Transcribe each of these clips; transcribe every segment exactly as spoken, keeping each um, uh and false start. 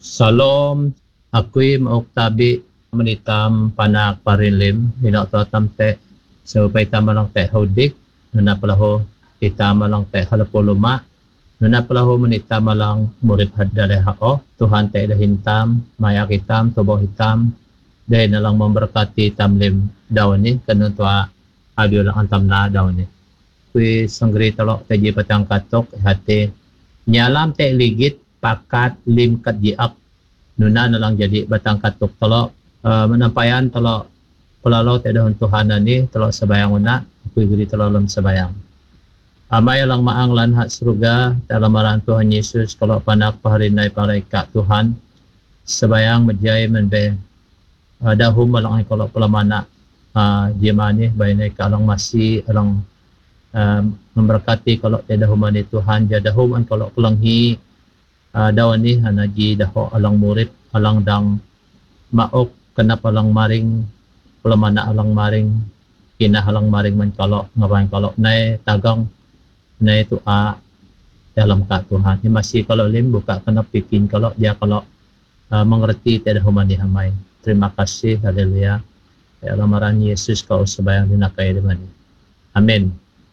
Salom, akui mauk tabi menitam panak parilim hinok to tamte supaya tamalang te hodik nuna pelaho kita malang te halapuluma nuna pelaho menita malang murid hadale hao Tuhan te dah hintam maya hitam tubuh hitam dahil nalang memberkati tamlim daun ni kena tua adio lang antam na daun ni kui sanggri telok te ji patang katok hati nyalam te ligit pakat lim kat jiak nuna nalang jadi batang katuk telok uh, menampayan telok pelalau tiada Tuhan ni telok sebayang una aku geri telok dalam sebayang amai lang maang lan hak surga dalam aran Tuhan Yesus kalau panak paharinai paraikat Tuhan sebayang menjai menbe uh, dahum malang kalau pelamana uh, jemani bainai kalang masih alang uh, memberkati kalau tiada humani Tuhan jadahum an kalau pelanghi Uh, dawan ni hanaji daho alang murid alang dang maok kena palang maring pelamana alang maring kina alang maring man kalau ngapain kalau nai tagang nai tu a dalam kat Tuhan ni masih kalau lim buka kena pikin kalau dia kalau uh, mengerti tiada humani hamai. Terima kasih, haleluya. Dalam aran Yesus kau sebayang dinakai dengan ni. Amin.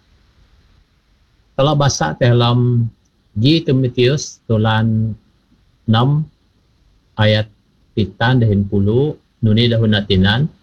Kalau bahasa dalam Ji Timotius tulan enam ayat pitan dahin puluh nuni dahun natinan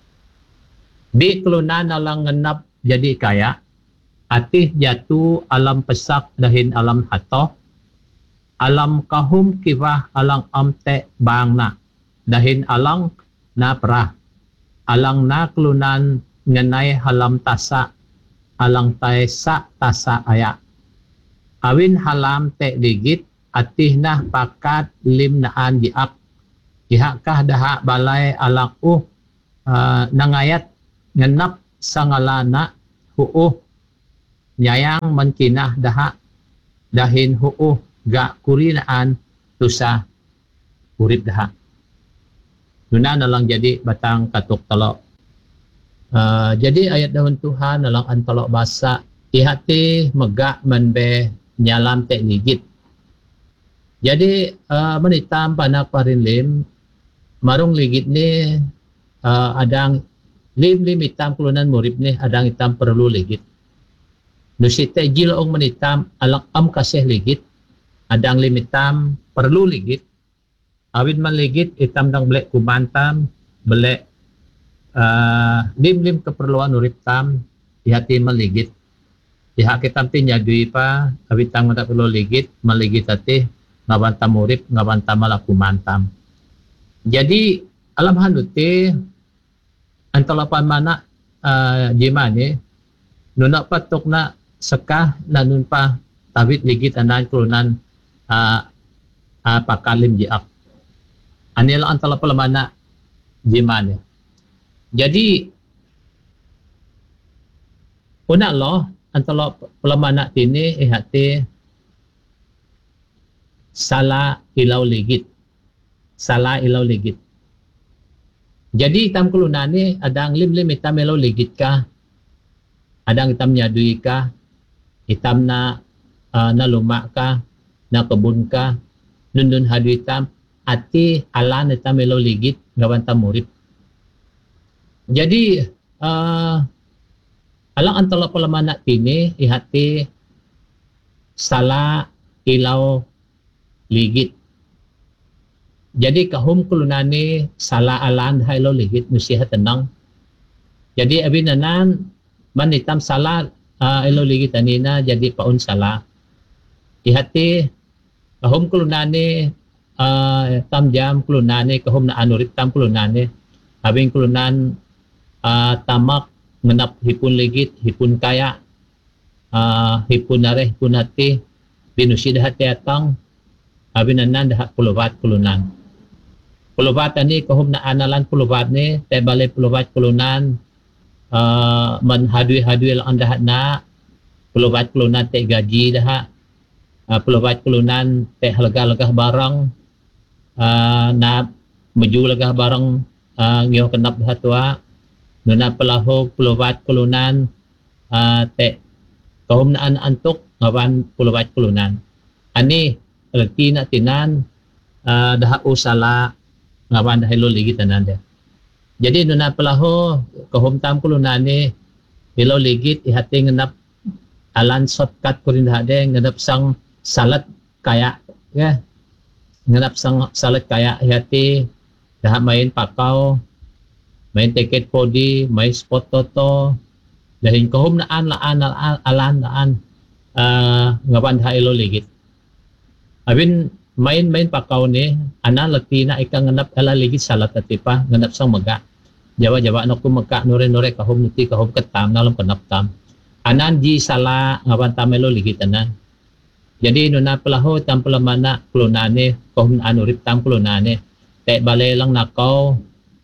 di kelunan alang ngenap jadi kaya atih jatuh alam pesak dahin alam hatoh alam kahum kivah alang amte bangna dahin alang na perah alang na kelunan ngenai halam tasa alang taisa tasa ayak awin halam te ligit atih nah pakat lim naan diak ihakah daha balai alang uh, uh nangayat ngenap sangalana huuh nyayang menkinah daha dahin huuh ga kurinaan tusa urip daha nuna nalang jadi batang katuk telok uh, jadi ayat daun Tuhan nalang antelok basa ihati megak menbe nyalam tek ligit. Jadi uh, menitam panak parinlim marung ligit ni uh, adang lim lim hitam kelunan murid ni adang hitam perlu ligit. Nusite jilaong menitam alang am kasih ligit adang lim hitam perlu ligit. Awin man ligit hitam dang belek kumantam belek uh, lim lim keperluan murid tam ihati man ligit. Pihak kita tin nyadui pa awitang mata perlu ligit maligit atih ngabantam urip ngabantam malaku mantam. Jadi alam hanuti antalapan mana uh, jimane nuna patok na sekah nanun pa tawit ligit anan kelunan uh, uh, pakalim jiak. Anila antalapan mana jimane. Jadi una loh antara pelamana ini ihati salah ilau ligit salah ilau ligit jadi hitam kelunan ni adang lim lim hitam ilau ligit kah adang hitam nyadui kah hitam na uh, na lumak kah na kebun kah nun nun hadu hitam ati alan hitam ilau ligit gawan tamurip jadi uh, alang antara pelamana ini ihati salah ilau ligit. Jadi kahum kulunani salah alan hai ilau ligit musiha tenang. Jadi abinanan manitam salah uh, ilau ligit anina jadi paun salah. Ihati kahum kulunani uh, tam jam kulunani kahum na anurit tam kulunani abing kulunan uh, tamak menap hipun ligit, hipun kaya, uh, hipun nareh, hipun hati, binusi dahat tiatang, abinanan dahat pulubat kulunan. Pulubat ni kahum na analan pulubat ni, tebale pulubat kulunan, uh, menhadui-hadui lang dahat na, pulubat kulunan te gaji dahat, uh, pulubat kulunan te halga-halga barang, uh, na meju legah barang, uh, ngio kenap dahat tua, nuna pelahu pulubat kulunan uh, te kahum naan antuk ngawan pulubat kulunan ani erti nak tinan uh, daha usala ngawan dahil lo ligit tanan de. Jadi nuna palaho kahumtam ko lunani ilaw ligit ihati nganap alan shortcut ko rin dahade nganap sang salat kaya ya nganap sang salat kaya ihati daha main pakaw main tiket podi main spot toto dahil kahum naan laan alan naan uh, ngawan dahil ilaw ligit abin main-main pakaw ni ana laki na ikang nganap ala ligit salat ati pa nganap sang maga jawa-jawa no ko magka nore-nore kahom nuti kahom ketam nalam kenaptam anan di sala ngawan tamelo ligit anan jadi nuna pelaho tam pelamana klonane kahom anurip tam klonane te balay lang nakaw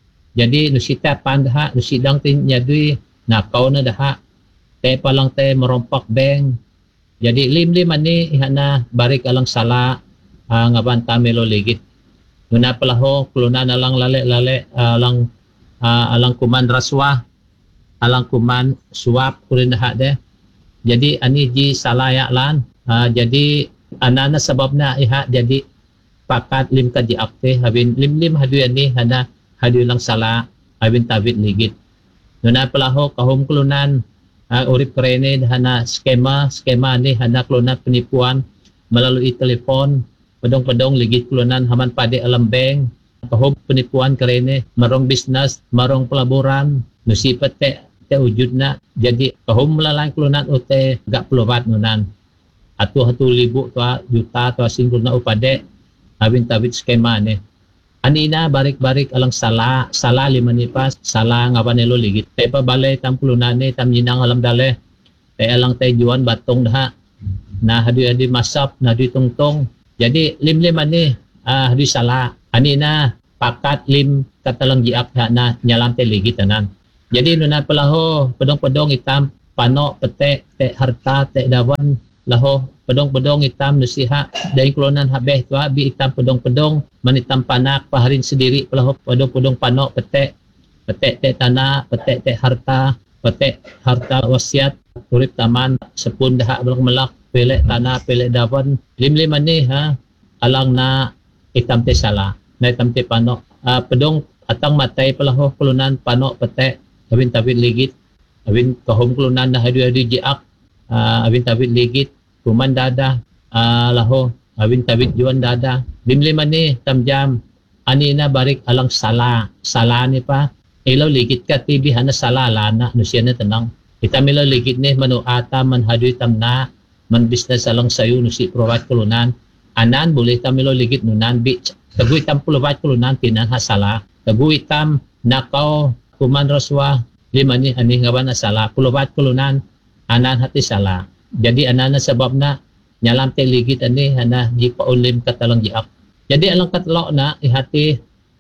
jadi nusita pandha nusidang tin nyadui nakaw na daha te palang te merompak beng jadi lim-lim ani ihana barik alang sala Uh, ngaban tamelo ligit nuna palaho kluna na lang lale-lale uh, alang uh, alang kuman raswa alang kuman suap kurin dah de jadi ani ji salaya lan uh, jadi anana sebab na iha jadi pakat lim ka di akte habin lim-lim hadu ani hana hadu lang sala habin tabit ligit nuna palaho kahum klunan uh, urip krene hana skema skema ni hana kluna penipuan melalui telepon pedong-pedong ligit klunan haman pade alam bank kahom penipuan karene marong bisnes marong pelaburan nusipat te te wujud na jadi kahom melalang klunan ute gak pelawat nunan atu hatu libu tua juta tua singgul na upade habin tabit skema ne anina barik-barik alang sala sala lima nipas sala ngawanelo ligit te pa balay tam klunan ne tam yinang alam dale te alang te juan batong daha na hadi-hadi masap na hadi tungtong jadi lim-lim ani ah uh, di sala ani na pakat lim katalang jiak na nyalam te ligit tanan jadi nuna pelaho pedong-pedong hitam pano pete te harta te dawan laho pedong-pedong hitam nusiha dari klonan habeh tua bi hitam pedong-pedong manitam panak paharin sendiri pelaho pedong-pedong pano pete pete te tanah pete te harta pete harta wasiat urip taman sepun dah belak melak pelek tanah pelek dawan lim-lim ani ha alang na itam te sala na itam te pano uh, pedong atang matay palaho klunan pano pete abin tabit ligit abin kahom klunan na hadu-hadu jiak uh, abin tabit ligit kuman dada uh, laho abin tabit juan dada lim-lim ani tamjam ani na barik alang sala sala ni pa ilaw ligit ka tibi hana sala lana no siya na tanang itam ilaw ligit ni manu ata man hadu itam na man business alang sayo no si provide kulunan anan boleh tamilo ligit nunan bi tagu itam provide kulunan tinan hasala tagu itam nakaw kuman raswa lima ni ani ngawan na sala provide kulunan anan hati sala jadi anan na sebab na nyalam te ligit ani hana di paulim katalang jiak jadi alang katlo na ihati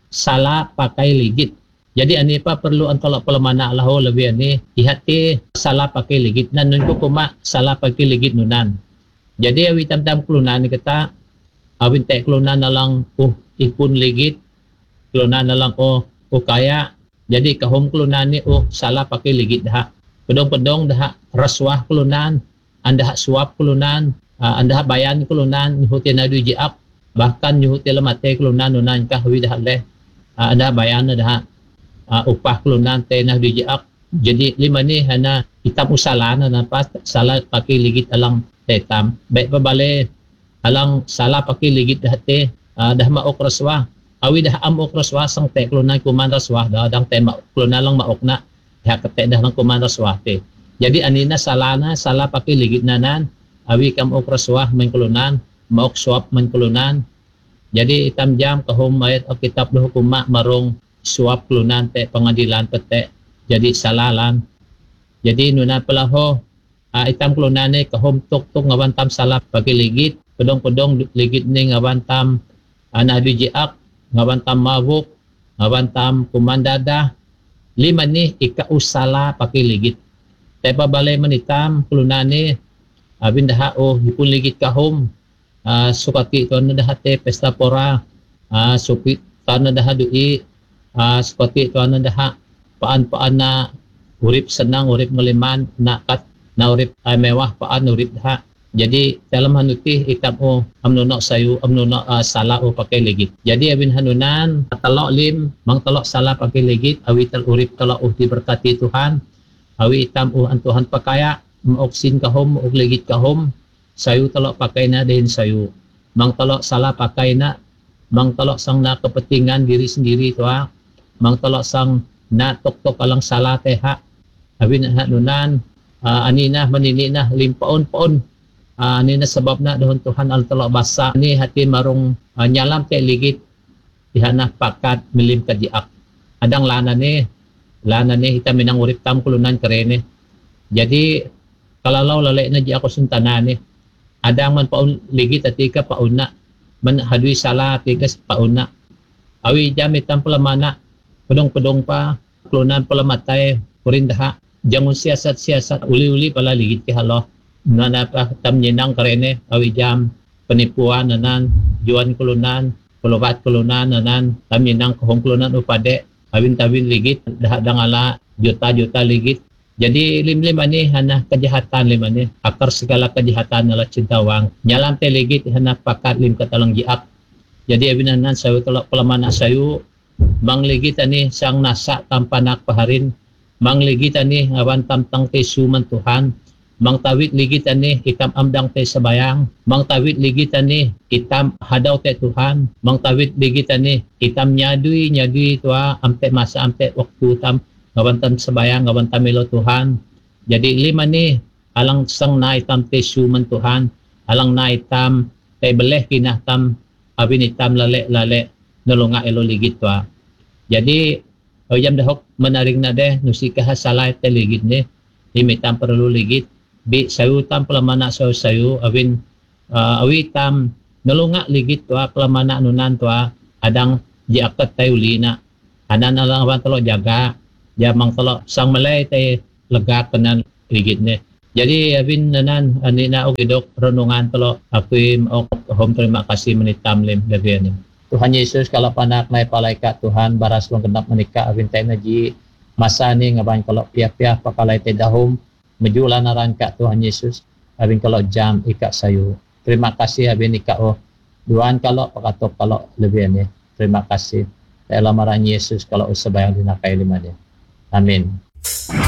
sala pakai ligit jadi ani pa perlu ang kalau pelemana laho lebih ani ihati salah pakai ligit nan nun ko kuma salah pakai ligit nunan jadi awi tam-tam klunan kita awin te klunan na lang oh ipun ligit klunan na lang oh oh kaya jadi kahom klunan ni oh salah pakai ligit dah pedong-pedong dah raswah klunan anda suap klunan uh, anda bayan klunan huti na du jiap bahkan huti lemate klunan nunan kah wi dah leh uh, anda bayan dah Uh, upah klunan tenah dijiak jadi lima ni hana hitam usalana nampas salah pakai ligit alang tetam baik pabale alang salah pakai ligit dah te uh, dah maok raswa awi dah amok raswa sang te klunan kuman raswa dah dang te maok klunan lang maok na dah kete dah lang kuman raswa te jadi anina salana salah pakai ligit nanan awi kam ok raswa men klunan maok swap men klunan jadi hitam jam kahum ayat kitab hukuma marong suap klunan te pengadilan pete jadi salalan jadi nuna pelaho uh, itam klunan ni kahom tok tok ngawan tam salah pakai ligit pedong-pedong ligit ni ngawan tam ana uh, jiak ngawan tam mabuk ngawan tam kumandada lima ni ika usala pakai ligit te pa balay manitam klunan ni abin dah oh hipun ligit kahom uh, sukati to na dah te pesta pora uh, suki kana dah dui Uh, seperti tuan dah paan-paan na urip senang urip ngeliman na kat na urip uh, mewah paan urip dah Jadi dalam hanuti itam o amnono sayu amnono uh, sala o pakai legit. Jadi abin hanunan talok lim mang talok sala pakai legit awi tal urip talok uh diberkati Tuhan. Awi itam uh an Tuhan pakaya maoksin kahom og legit kahom sayu talok pakai na din sayu. Mang talok sala pakai na mang talok sang na kepentingan diri sendiri tua. Mang talok sang na tok-tok alang sala teha. Abin hanunan uh, anina manini na limpaon-paon. Uh, ni na sabab na doon Tuhan al talok basa ni hati marong uh, nyalam te ligit ihana pakat milim kadiak adang lana ni lana ni hita minang urip tam kulunan karene. Jadi kalalaw lalay na di ako suntanan ni adang man paun ligit atika pauna man hadui sala atika pauna awi jamit tam pelamana pedong-pedong pa kulunan pelamatay kurindaha jangun siasat-siasat uli-uli pala ligit ki halo nana pa tam nyenang karene awi jam penipuan nanan juan kulunan pelobat kulunan nanan tam nyenang kohong kulunan upade awin tawin ligit dah dangala juta-juta ligit. Jadi lim-lim ani hana kejahatan lim ani akar segala kejahatan nala cintawang nyalam te ligit hana pakat lim katalang jiak. Jadi awin nanan sayu tolak pelamana sayu mang ligit ani sang nasa tampanak paharin mang ligit ani ngawan tam tang te suman Tuhan. Mang tawid ligit ani itam amdang te sabayang, mang tawid ligit ani itam hadaw te Tuhan, mang tawid ligit ani itam nyadui nyadui tua amte masa amte waktu tam ngawantan sabayang ngawantan milo Tuhan. Jadi lima ni alang sang na itam te suman Tuhan, alang na itam te beleh kinah tam abin itam lale lale nulunga elo ligit tua. Jadi oyam dahok menaring na deh nusika hasalay te ligit ni limitam perlu ligit bi sayu tam pelamana sayu sayu awin uh, awi tam nalunga ligit tua pelamana nunan tua adang jiakat tayo lina anan alang awan talo jaga jamang talo sang malay tay lega kanan ligit ni. Jadi awin nanan anina og idok renungan talo aku ok hom terima kasih menitam lim gabian. Tuhan Yesus kalau panak may palaikat Tuhan baras long genap menika awin tay naji masa ni ngaban kalau pia-pia pakalay tay dahom mejulan naran ka Tuhan Yesus abin kalau jam ika sayu. Terima kasih abin ika oh duan kalau pakatok kalau lebih ni. Terima kasih. Dalam amaran Yesus kalau usabayang dinakai lima ni. Amin.